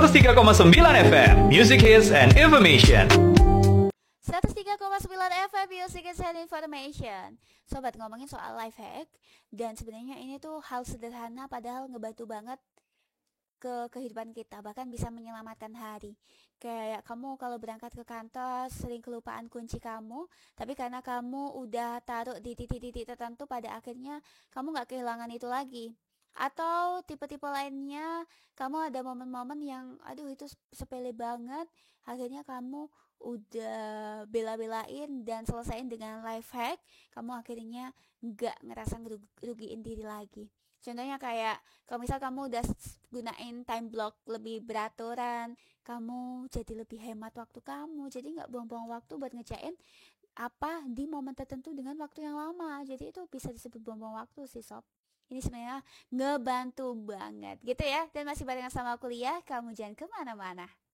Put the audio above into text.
103,9 FM, Music Hits and Information. 103,9 FM Music and Information. Sobat, ngomongin soal life hack, dan sebenarnya ini tuh hal sederhana padahal ngebantu banget ke kehidupan kita, bahkan bisa menyelamatkan hari. Kayak kamu kalau berangkat ke kantor sering kelupaan kunci kamu, tapi karena kamu udah taruh di titik-titik tertentu, pada akhirnya kamu nggak kehilangan itu lagi. Atau tipe-tipe lainnya, kamu ada momen-momen yang aduh itu sepele banget, akhirnya kamu udah bela-belain dan selesaiin dengan life hack, kamu akhirnya nggak ngerasa ngerugiin diri lagi. Contohnya kayak kalau misal kamu udah gunain time block lebih beraturan, kamu jadi lebih hemat waktu kamu, jadi nggak buang-buang waktu buat ngejain apa di momen tertentu dengan waktu yang lama. Jadi itu bisa disebut buang-buang waktu sih, sob. Ini sebenarnya ngebantu banget gitu ya. Dan masih barengan sama kuliah, kamu jangan kemana-mana.